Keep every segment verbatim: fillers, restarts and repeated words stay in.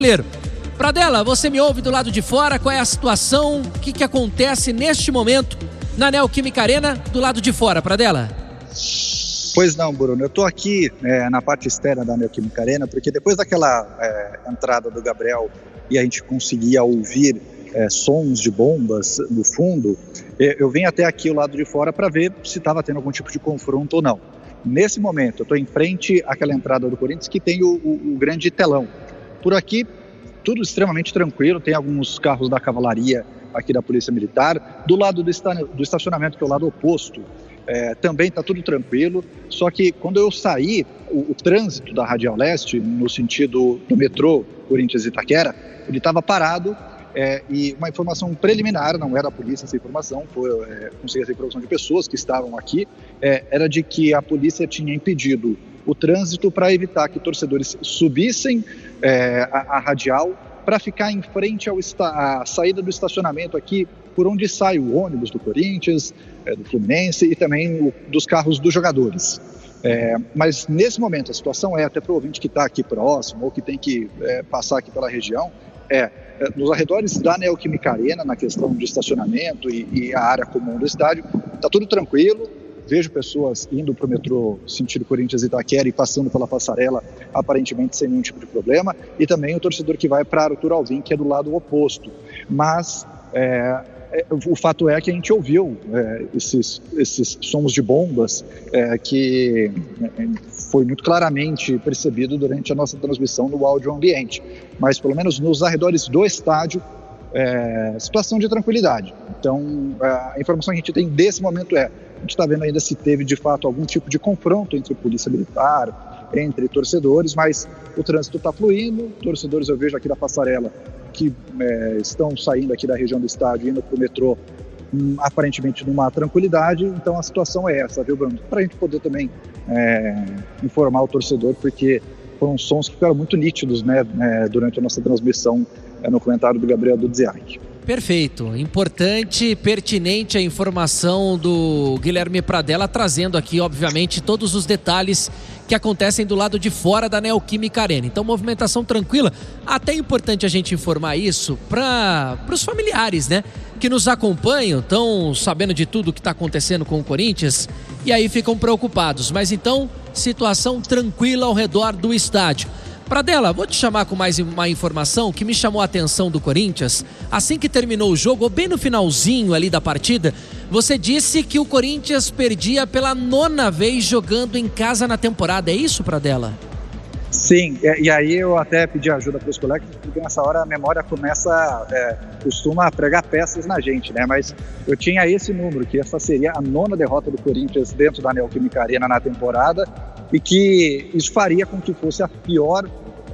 Pradella, você me ouve do lado de fora? Qual é a situação? O que, que acontece neste momento na Neoquímica Arena do lado de fora, Pradella? Pois não, Bruno, eu estou aqui é, na parte externa da Neoquímica Arena, porque depois daquela é, entrada do Gabriel e a gente conseguia ouvir é, sons de bombas no fundo, eu vim até aqui ao lado de fora para ver se estava tendo algum tipo de confronto ou não. Nesse momento, eu estou em frente àquela entrada do Corinthians que tem o, o, o grande telão. Por aqui, tudo extremamente tranquilo, tem alguns carros da cavalaria aqui da Polícia Militar. Do lado do, esta, do estacionamento, que é o lado oposto, é, também está tudo tranquilo. Só que quando eu saí, o, o trânsito da Radial Leste, no sentido do metrô Corinthians-Itaquera, ele estava parado. É, e uma informação preliminar, não era a polícia essa informação, foi, é, consegui essa informação de pessoas que estavam aqui, é, era de que a polícia tinha impedido o trânsito para evitar que torcedores subissem é, a, a radial para ficar em frente à saída do estacionamento aqui, por onde sai o ônibus do Corinthians, é, do Fluminense e também o, dos carros dos jogadores. É, mas nesse momento a situação é, até para o ouvinte que está aqui próximo ou que tem que é, passar aqui pela região, é, nos arredores da Neoquímica Arena, na questão de estacionamento e, e a área comum do estádio, está tudo tranquilo. Vejo pessoas indo para o metrô sentido Corinthians e Itaquera e passando pela passarela, aparentemente sem nenhum tipo de problema, e também o torcedor que vai para Arthur Alvim, que é do lado oposto. Mas é, é, o fato é que a gente ouviu é, esses, esses sons de bombas é, que é, foi muito claramente percebido durante a nossa transmissão no áudio ambiente. Mas pelo menos nos arredores do estádio, é, situação de tranquilidade. Então a informação que a gente tem desse momento é, a gente está vendo ainda se teve de fato algum tipo de confronto entre polícia militar, entre torcedores, mas o trânsito está fluindo. Torcedores eu vejo aqui da passarela que é, estão saindo aqui da região do estádio, indo para o metrô, hum, aparentemente numa tranquilidade. Então a situação é essa, viu, Bruno? Para a gente poder também é, informar o torcedor, porque foram sons que ficaram muito nítidos, né, é, durante a nossa transmissão é, no comentário do Gabriel Dudziak. Perfeito, importante, pertinente a informação do Guilherme Pradella, trazendo aqui, obviamente, todos os detalhes que acontecem do lado de fora da Neoquímica Arena. Então, movimentação tranquila. Até é importante a gente informar isso para os familiares, né, que nos acompanham, estão sabendo de tudo que está acontecendo com o Corinthians e aí ficam preocupados. Mas então, situação tranquila ao redor do estádio. Pradella, vou te chamar com mais uma informação que me chamou a atenção do Corinthians. Assim que terminou o jogo, ou bem no finalzinho ali da partida, você disse que o Corinthians perdia pela nona vez jogando em casa na temporada. É isso, Pradella? Sim, e aí eu até pedi ajuda para os colegas, porque nessa hora a memória começa, é, costuma pregar peças na gente, né? Mas eu tinha esse número, que essa seria a nona derrota do Corinthians dentro da Neoquímica Arena na temporada, e que isso faria com que fosse a pior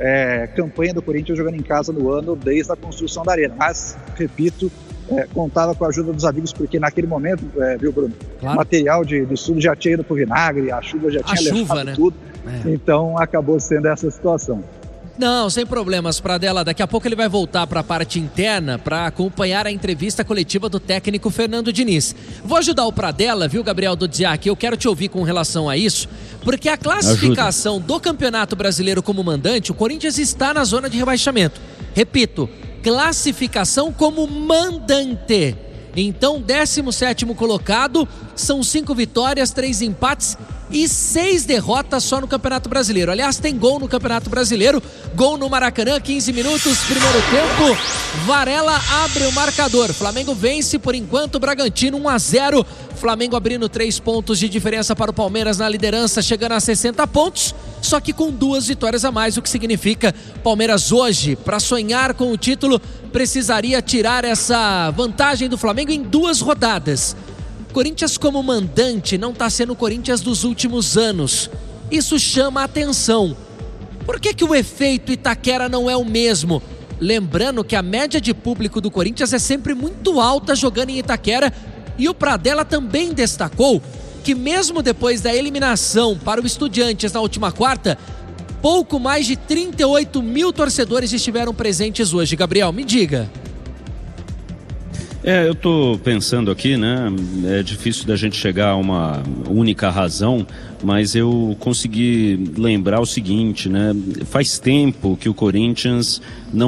é, campanha do Corinthians jogando em casa no ano desde a construção da arena. Mas, repito, é, contava com a ajuda dos amigos, porque naquele momento, é, viu, Bruno, claro, o material de, de estudo já tinha ido pro vinagre, a chuva já tinha a levado chuva, né? tudo, é. Então acabou sendo essa situação. Não, sem problemas, Pradella. Daqui a pouco ele vai voltar para a parte interna para acompanhar a entrevista coletiva do técnico Fernando Diniz. Vou ajudar o Pradella, viu, Gabriel Dudziak? Eu quero te ouvir com relação a isso, porque a classificação Ajuda. do Campeonato Brasileiro como mandante, o Corinthians está na zona de rebaixamento. Repito, classificação como mandante. Então, décimo sétimo colocado, são cinco vitórias, três empates e seis derrotas só no Campeonato Brasileiro. Aliás, tem gol no Campeonato Brasileiro, gol no Maracanã, quinze minutos, primeiro tempo, Varela abre o marcador, Flamengo vence por enquanto o Bragantino um a zero, Flamengo abrindo três pontos de diferença para o Palmeiras na liderança, chegando a sessenta pontos, só que com duas vitórias a mais, o que significa Palmeiras hoje, para sonhar com o título, precisaria tirar essa vantagem do Flamengo em duas rodadas. Corinthians como mandante não está sendo o Corinthians dos últimos anos. Isso chama a atenção. Por que que o efeito Itaquera não é o mesmo? Lembrando que a média de público do Corinthians é sempre muito alta jogando em Itaquera, e o Pradella também destacou que mesmo depois da eliminação para o Estudiantes na última quarta, pouco mais de trinta e oito mil torcedores estiveram presentes hoje. Gabriel, me diga. É, eu tô pensando aqui, né, é difícil da gente chegar a uma única razão, mas eu consegui lembrar o seguinte, né, faz tempo que o Corinthians não